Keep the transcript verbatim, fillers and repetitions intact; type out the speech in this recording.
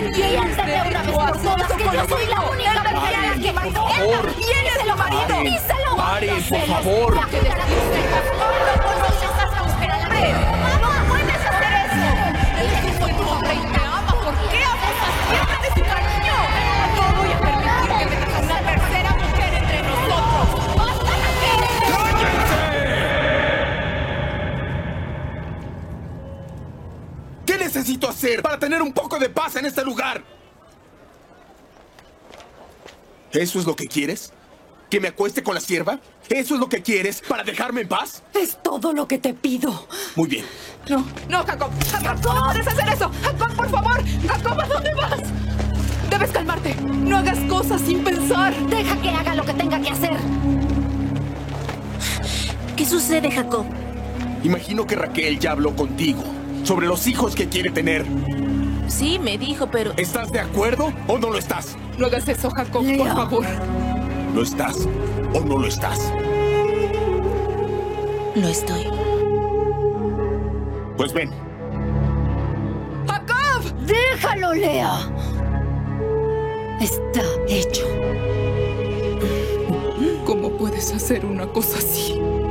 Piénsate de una vez por todas que yo soy la única mujer a la que... Por favor. ¡Y él es el marido! ¡Díselo! Pare, por favor. ¡No puedes hacer eso! Él es tu hombre y te ama. ¿Por qué abusas siempre de su cariño? No voy a permitir que metas a una tercera mujer entre nosotros. ¡Basta! ¿Qué necesito hacer para tener un poco de paz en este lugar? ¿Eso es lo que quieres? ¿Que me acueste con la sierva? ¿Eso es lo que quieres para dejarme en paz? Es todo lo que te pido. Muy bien. No, no, Jacob. Jacob, no puedes hacer eso. Jacob, por favor. Jacob, ¿a dónde vas? Debes calmarte. No hagas cosas sin pensar. Deja que haga lo que tenga que hacer. ¿Qué sucede, Jacob? Imagino que Raquel ya habló contigo sobre los hijos que quiere tener. Sí, me dijo, pero... ¿Estás de acuerdo o no lo estás? No hagas eso, Jacob, Lea. por favor. ¿Lo estás o no lo estás? Lo estoy. Pues ven. ¡Jacob! ¡Déjalo, Lea! Está hecho. ¿Cómo puedes hacer una cosa así?